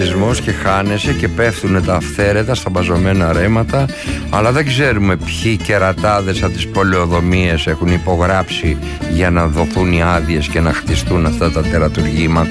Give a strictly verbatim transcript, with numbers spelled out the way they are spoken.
σεισμός και χάνεσαι και πέφτουν τα αυθαίρετα στα μπαζωμένα ρέματα, αλλά δεν ξέρουμε ποιοι κερατάδες από τις πολεοδομίες έχουν υπογράψει για να δοθούν οι άδειες και να χτιστούν αυτά τα τερατουργήματα.